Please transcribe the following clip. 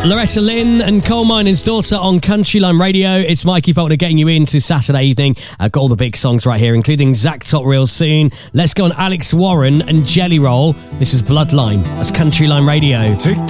Loretta Lynn and Coal Mining's Daughter on Countryline Radio. It's Mikey Faulkner getting you into Saturday evening. I've got all the big songs right here, including Zach Top real soon. Let's go on Alex Warren and Jelly Roll. This is Bloodline. That's Countryline Radio. Take